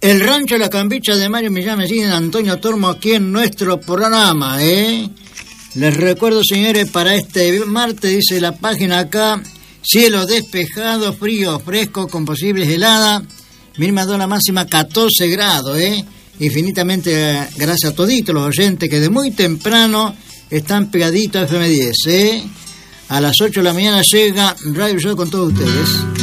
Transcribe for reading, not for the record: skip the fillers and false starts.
El rancho La Campicha de Mario Millán Medina, Antonio Tormo, aquí en nuestro programa, Les recuerdo, señores, para este martes, dice la página acá, cielo despejado, frío, fresco, con posibles heladas, mínima de la máxima 14 grados, Infinitamente gracias a toditos los oyentes que de muy temprano están pegaditos a FM10, A las 8 de la mañana llega Radio Show con todos ustedes.